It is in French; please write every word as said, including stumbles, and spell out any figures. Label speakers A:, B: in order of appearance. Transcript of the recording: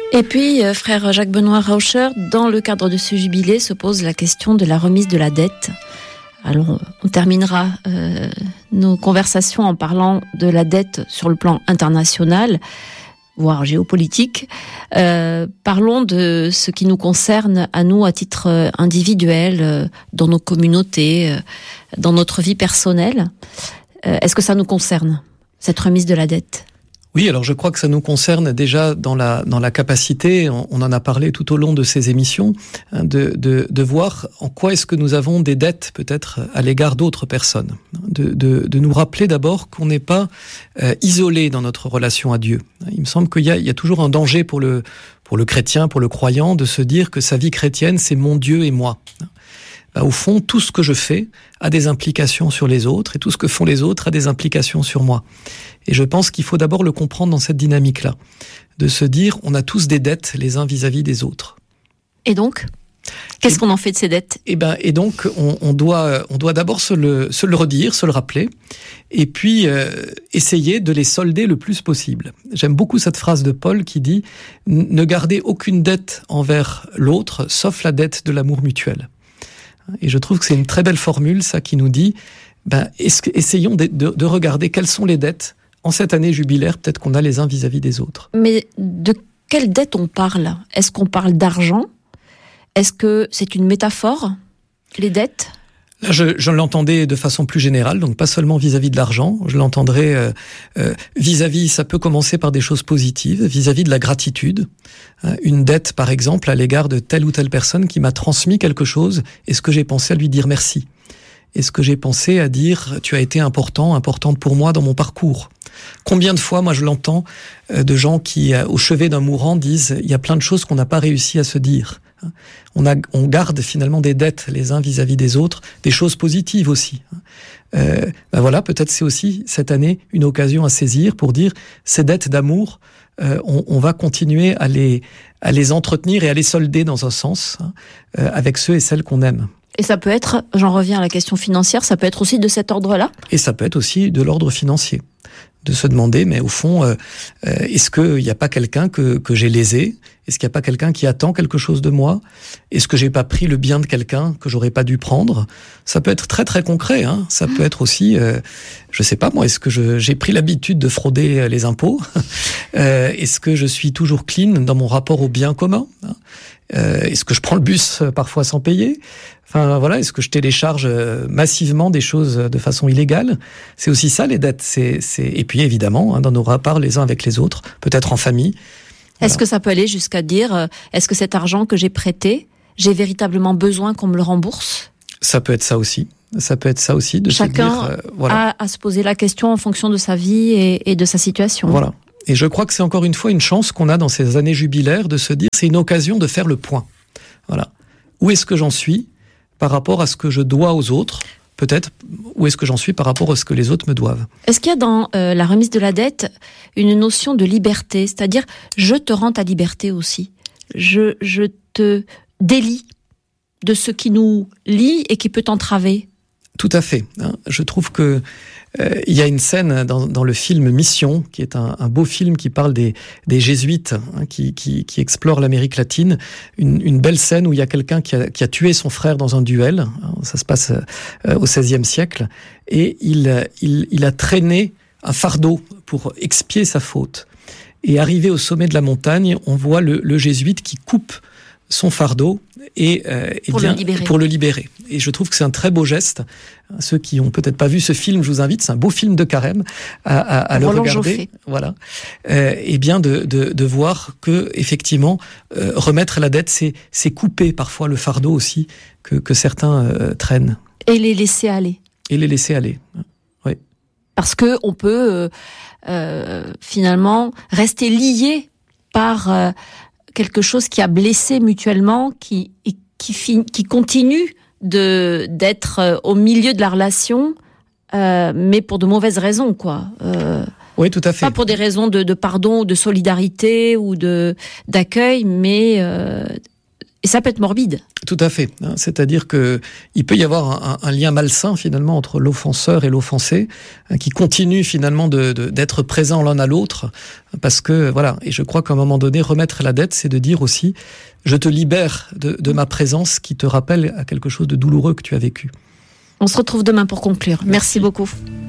A: Et puis, euh, frère Jacques-Benoît Rauscher, dans le cadre de ce jubilé, se pose la question de la remise de la dette. Alors, on terminera euh, nos conversations en parlant de la dette sur le plan international, voire géopolitique. Euh, parlons de ce qui nous concerne à nous à titre individuel, euh, dans nos communautés, euh, dans notre vie personnelle. Euh, est-ce que ça nous concerne, cette remise de la dette ?
B: Oui, alors je crois que ça nous concerne déjà dans la dans la capacité, on, on en a parlé tout au long de ces émissions, hein, de, de de voir en quoi est-ce que nous avons des dettes peut-être à l'égard d'autres personnes, de de de nous rappeler d'abord qu'on n'est pas euh, isolé dans notre relation à Dieu. Il me semble qu'il y a il y a toujours un danger pour le pour le chrétien, pour le croyant, de se dire que sa vie chrétienne c'est mon Dieu et moi. Bah, au fond, tout ce que je fais a des implications sur les autres et tout ce que font les autres a des implications sur moi. Et je pense qu'il faut d'abord le comprendre dans cette dynamique-là, de se dire on a tous des dettes les uns vis-à-vis des autres.
A: Et donc, qu'est-ce et, qu'on en fait de ces dettes ?
B: Et ben et donc on, on doit on doit d'abord se le se le redire, se le rappeler, et puis euh, essayer de les solder le plus possible. J'aime beaucoup cette phrase de Paul qui dit ne gardez aucune dette envers l'autre, sauf la dette de l'amour mutuel. Et je trouve que c'est une très belle formule, ça, qui nous dit, ben, essayons de, de, de regarder quelles sont les dettes en cette année jubilaire, peut-être qu'on a les uns vis-à-vis des autres.
A: Mais de quelle dette on parle ? Est-ce qu'on parle d'argent ? Est-ce que c'est une métaphore, les dettes ?
B: Là, je, je l'entendais de façon plus générale, donc pas seulement vis-à-vis de l'argent. Je l'entendrais euh, euh, vis-à-vis, ça peut commencer par des choses positives, vis-à-vis de la gratitude. Euh, une dette, par exemple, à l'égard de telle ou telle personne qui m'a transmis quelque chose. Est-ce que j'ai pensé à lui dire merci ? Est-ce que j'ai pensé à dire « tu as été important, importante pour moi dans mon parcours ». Combien de fois, moi, je l'entends euh, de gens qui, euh, au chevet d'un mourant, disent « il y a plein de choses qu'on n'a pas réussi à se dire ». On, a, on garde finalement des dettes les uns vis-à-vis des autres, des choses positives aussi. Euh, ben voilà, peut-être c'est aussi cette année une occasion à saisir pour dire ces dettes d'amour, euh, on, on va continuer à les, à les entretenir et à les solder dans un sens hein, euh, avec ceux et celles qu'on aime.
A: Et ça peut être, j'en reviens à la question financière, ça peut être aussi de cet ordre-là ?
B: Et ça peut être aussi de l'ordre financier. De se demander, mais au fond, euh, est-ce qu'il n'y a pas quelqu'un que, que j'ai lésé ? Est-ce qu'il n'y a pas quelqu'un qui attend quelque chose de moi ? Est-ce que j'ai pas pris le bien de quelqu'un que j'aurais pas dû prendre ? Ça peut être très très concret. Hein. Ça peut être aussi, euh, je sais pas moi, est-ce que je, j'ai pris l'habitude de frauder les impôts ? euh, Est-ce que je suis toujours clean dans mon rapport au bien commun ? euh, Est-ce que je prends le bus parfois sans payer ? Enfin voilà, est-ce que je télécharge massivement des choses de façon illégale ? C'est aussi ça les dettes. C'est, c'est... Et puis évidemment, hein, dans nos rapports les uns avec les autres, peut-être en famille. Voilà.
A: Est-ce que ça peut aller jusqu'à dire, est-ce que cet argent que j'ai prêté, j'ai véritablement besoin qu'on me le rembourse ?
B: Ça peut être ça aussi. Ça peut être ça aussi de
A: Chacun
B: se dire, euh, voilà.
A: a à se poser la question en fonction de sa vie et, et de sa situation.
B: Voilà. Et je crois que c'est encore une fois une chance qu'on a dans ces années jubilaires de se dire, c'est une occasion de faire le point. Voilà. Où est-ce que j'en suis par rapport à ce que je dois aux autres ? Peut-être, où est-ce que j'en suis par rapport à ce que les autres me doivent ?
A: Est-ce qu'il y a dans euh, la remise de la dette une notion de liberté ? C'est-à-dire, je te rends ta liberté aussi. Je, je te délie de ce qui nous lie et qui peut t'entraver.
B: Tout à fait. Je trouve que euh, il y a une scène dans, dans le film Mission, qui est un, un beau film qui parle des, des jésuites hein, qui, qui, qui explorent l'Amérique latine. Une, une belle scène où il y a quelqu'un qui a, qui a tué son frère dans un duel. Ça se passe euh, au seizième siècle. Et il, il, il a traîné un fardeau pour expier sa faute. Et arrivé au sommet de la montagne, on voit le, le jésuite qui coupe son fardeau et, euh, et
A: pour,
B: bien,
A: le libérer.
B: pour le libérer. Et je trouve que c'est un très beau geste. Ceux qui ont peut-être pas vu ce film, je vous invite, c'est un beau film de Carême à, à, à le regarder. Joffé. Voilà. Euh, et bien de, de, de voir que effectivement euh, remettre la dette, c'est, c'est couper parfois le fardeau aussi que, que certains euh, traînent.
A: Et les laisser aller.
B: Et les laisser aller. Oui.
A: Parce que on peut euh, euh, finalement rester lié par euh, quelque chose qui a blessé mutuellement, qui qui, fin, qui continue de d'être au milieu de la relation, euh, mais pour de mauvaises raisons, quoi. Euh,
B: oui, tout à fait.
A: Pas pour des raisons de, de pardon, ou de solidarité ou de d'accueil, mais euh, Et ça peut être morbide.
B: Tout à fait. Hein, c'est-à-dire que il peut y avoir un, un lien malsain finalement entre l'offenseur et l'offensé, hein, qui continue finalement de, de, d'être présent l'un à l'autre, parce que voilà. Et je crois qu'à un moment donné, remettre la dette, c'est de dire aussi, je te libère de, de ma présence, qui te rappelle à quelque chose de douloureux que tu as vécu.
A: On se retrouve demain pour conclure. Merci, Merci beaucoup.